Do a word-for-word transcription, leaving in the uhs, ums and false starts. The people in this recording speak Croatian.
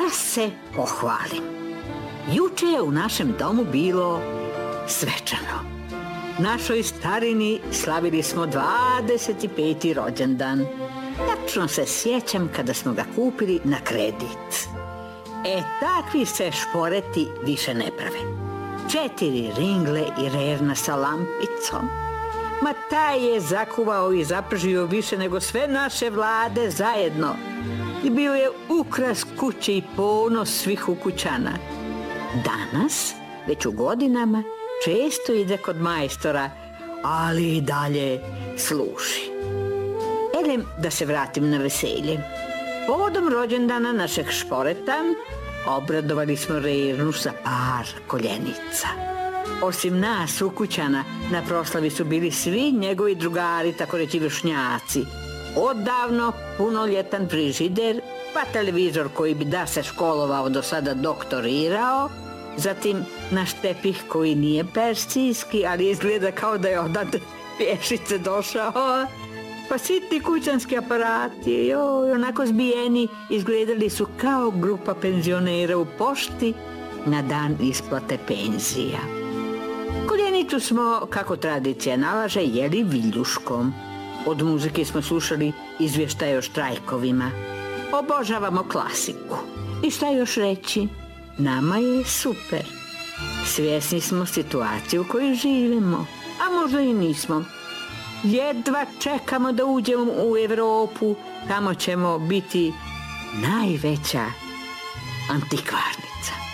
da se pohvalim. Juče je u našem domu bilo svečano. Našoj starini slavili smo dvadeset peti rođendan. Tačno se sjećam kada smo ga kupili na kredit. E, takvi se šporeti više ne prave. Četiri ringle i rerna sa lampicom. Ma taj je zakuvao i zapržio više nego sve naše vlade zajedno. I bio je ukras kuće i ponos svih ukućana. Danas, već u godinama, često ide kod majstora, ali i dalje sluši. Elem, da se vratim na veselje. Povodom rođendana našeg šporeta obradovali smo Rernu sa par koljenica. Osim nas, ukućana, na proslavi su bili svi njegovi drugari, tako reći vršnjaci. Odavno punoljetan frižider, pa televizor koji bi da se školovao do sada doktorirao, zatim naš tepih koji nije persijski, ali izgleda kao da je odande pješice došao, pa sitni kućanski aparati, joj, onako zbijeni, izgledali su kao grupa penzionera u pošti na dan isplate penzija. Koljenicu smo, kako tradicija nalaže, jeli viljuškom. Od muzike smo slušali izvještaje o štrajkovima. Obožavamo klasiku. I šta još reći? Nama je super. Svjesni smo situacije u kojoj živimo, a možda i nismo. Jedva čekamo da uđemo u Evropu, tamo ćemo biti najveća antikvarnica.